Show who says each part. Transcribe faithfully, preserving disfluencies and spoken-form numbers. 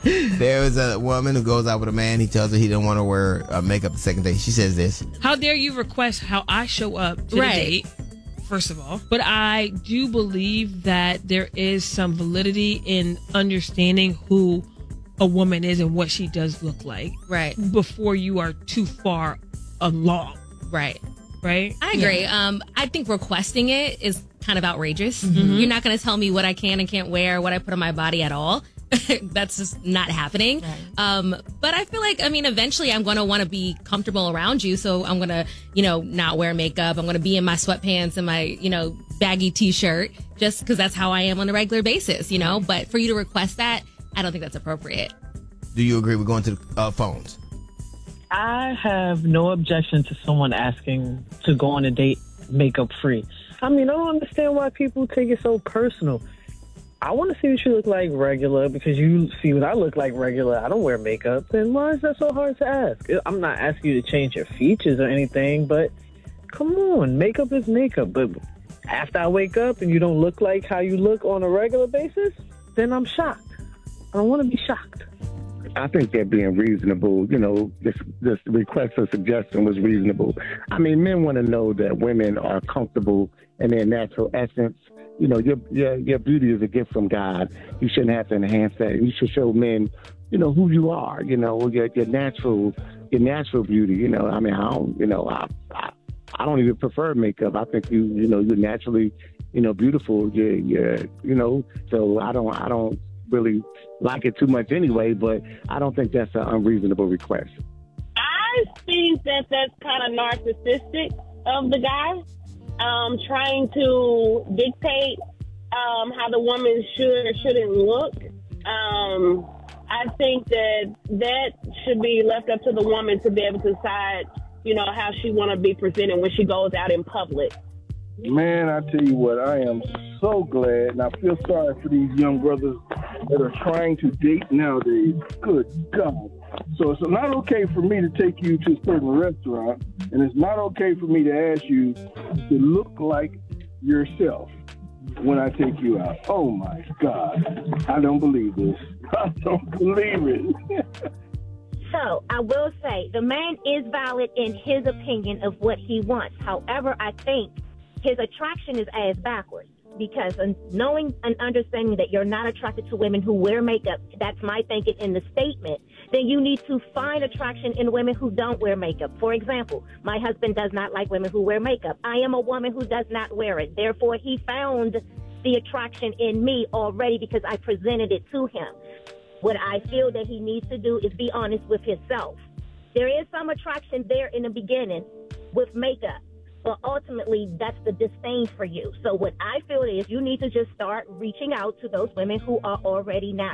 Speaker 1: There was a woman who goes out with a man. He tells her he didn't want to wear uh, makeup the second day. She says this.
Speaker 2: How dare you request how I show up to
Speaker 3: Right.
Speaker 2: the date, first of all. But I do believe that there is some validity in understanding who a woman is and what she does look like.
Speaker 3: Right.
Speaker 2: Before you are too far along.
Speaker 3: Right.
Speaker 2: Right?
Speaker 3: I agree.
Speaker 2: Yeah.
Speaker 3: Um, I think requesting it is kind of outrageous.
Speaker 2: Mm-hmm.
Speaker 3: You're not going to tell me what I can and can't wear, what I put on my body at all. That's just not happening.
Speaker 2: Right.
Speaker 3: Um, but I feel like, I mean, eventually I'm going to want to be comfortable around you. So I'm going to, you know, not wear makeup. I'm going to be in my sweatpants and my, you know, baggy t-shirt just because that's how I am on a regular basis, you know. But for you to request that, I don't think that's appropriate.
Speaker 1: Do you agree with going to the uh, phones?
Speaker 4: I have no objection to someone asking to go on a date makeup free. I mean, I don't understand why people take it so personal. I want to see what you look like regular because you see what I look like regular. I don't wear makeup. Then why is that so hard to ask? I'm not asking you to change your features or anything, but come on, makeup is makeup. But after I wake up and you don't look like how you look on a regular basis, then I'm shocked. I don't want to be shocked.
Speaker 5: I think they're being reasonable. You know, this this request or suggestion was reasonable. I mean, men want to know that women are comfortable in their natural essence. You know, your your your beauty is a gift from God. You shouldn't have to enhance that. You should show men, you know, who you are. You know, your your natural your natural beauty. You know, I mean, I don't. You know, I I, I don't even prefer makeup. I think you you know you're naturally, you know, beautiful. You're you're you know. So I don't I don't really like it too much anyway. But I don't think that's an unreasonable request.
Speaker 6: I think that that's kind of narcissistic of the guy. Um, trying to dictate um, how the woman should or shouldn't look. Um, I think that that should be left up to the woman to be able to decide, you know, how she want to be presented when she goes out in public.
Speaker 7: Man, I tell you what, I am so glad, and I feel sorry for these young brothers that are trying to date nowadays. Good God. So it's not okay for me to take you to a certain restaurant, and it's not okay for me to ask you to look like yourself when I take you out. Oh, my God. I don't believe this. I don't believe it.
Speaker 8: So I will say the man is valid in his opinion of what he wants. However, I think his attraction is ass backwards. Because knowing and understanding that you're not attracted to women who wear makeup, that's my thinking in the statement, then you need to find attraction in women who don't wear makeup. For example, my husband does not like women who wear makeup. I am a woman who does not wear it. Therefore, he found the attraction in me already because I presented it to him. What I feel that he needs to do is be honest with himself. There is some attraction there in the beginning with makeup. But ultimately, that's the disdain for you. So what I feel is you need to just start reaching out to those women who are already not